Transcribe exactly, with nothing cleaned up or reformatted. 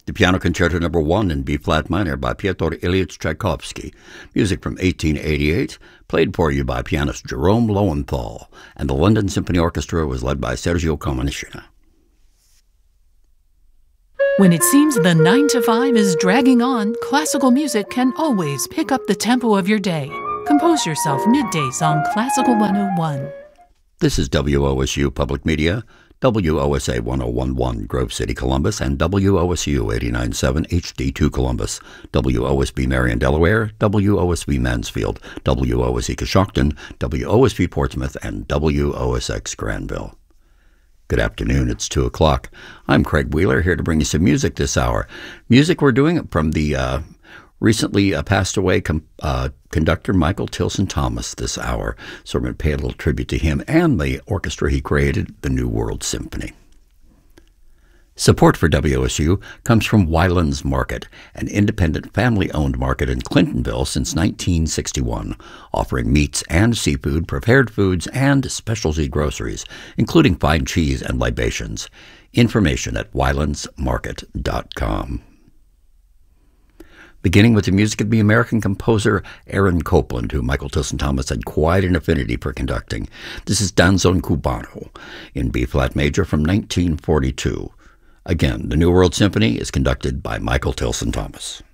the Piano Concerto Number One in B-flat minor by Pyotr Ilyich Tchaikovsky, music from eighteen eighty-eight, played for you by pianist Jerome Lowenthal, and the London Symphony Orchestra was led by Sergio Comaneci. When it seems the nine to five is dragging on, classical music can always pick up the tempo of your day. Compose yourself middays on Classical one oh one. This is W O S U Public Media, W O S A one oh one point one Grove City, Columbus, and W O S U eighty-nine point seven H D two Columbus, W O S B Marion, Delaware, W O S B Mansfield, W O S E Coshocton, W O S B Portsmouth, and W O S X Granville. Good afternoon, it's two o'clock. I'm Craig Wheeler, here to bring you some music this hour. Music we're doing from the uh, recently uh, passed away com- uh, conductor Michael Tilson Thomas this hour. So we're going to pay a little tribute to him and the orchestra he created, the New World Symphony. Support for W O S U comes from Wylands Market, an independent family-owned market in Clintonville since nineteen sixty-one, offering meats and seafood, prepared foods, and specialty groceries, including fine cheese and libations. Information at wylands market dot com. Beginning with the music of the American composer Aaron Copland, who Michael Tilson Thomas had quite an affinity for conducting. This is Danzón Cubano in B-flat major from nineteen forty-two. Again, the New World Symphony is conducted by Michael Tilson Thomas.